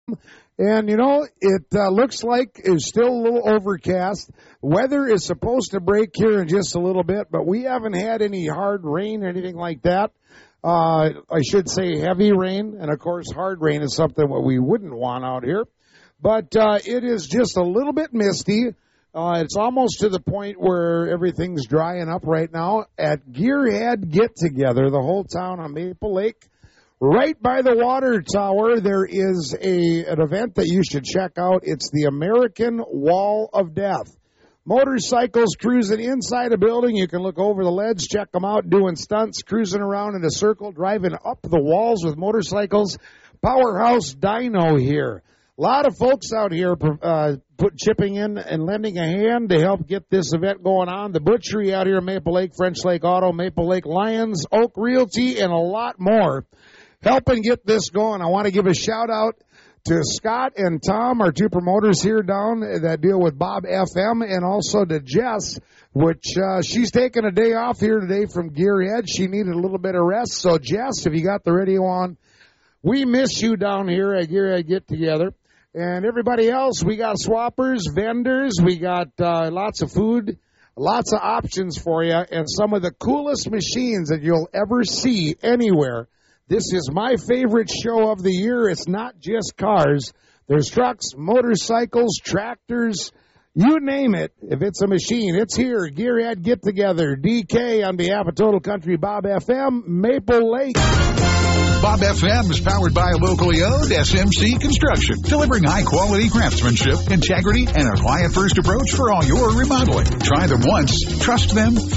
And, it looks like it's still a little overcast. Weather is supposed to break here in just a little bit, but we haven't had any hard rain or anything like that. I should say heavy rain, and, of course, hard rain is something what we wouldn't want out here. But it is just a little bit misty. It's almost to the point where everything's drying up right now. At Gearhead Get-Together, the whole town on Maple Lake, right by the water tower, there is an event that you should check out. It's the American Wall of Death. Motorcycles cruising inside a building. You can look over the ledge, check them out, doing stunts, cruising around in a circle, driving up the walls with motorcycles. Powerhouse Dyno here. A lot of folks out here chipping in and lending a hand to help get this event going on. The Butchery out here in Maple Lake, French Lake Auto, Maple Lake Lions, Oak Realty, and a lot more helping get this going. I want to give a shout-out to Scott and Tom, our two promoters here down that deal with Bob FM, and also to Jess, which she's taking a day off here today from Gearhead. She needed a little bit of rest. So, Jess, if you got the radio on, we miss you down here at Gearhead Get-Together. And everybody else, we got swappers, vendors, we got lots of food, lots of options for you, and some of the coolest machines that you'll ever see anywhere. This is my favorite show of the year. It's not just cars. There's trucks, motorcycles, tractors, you name it. If it's a machine, it's here. Gearhead Get-Together. DK on behalf of Total Country Bob FM, Maple Lake. Bob FM is powered by locally owned SMC Construction, delivering high-quality craftsmanship, integrity, and a client-first approach for all your remodeling. Try them once, trust them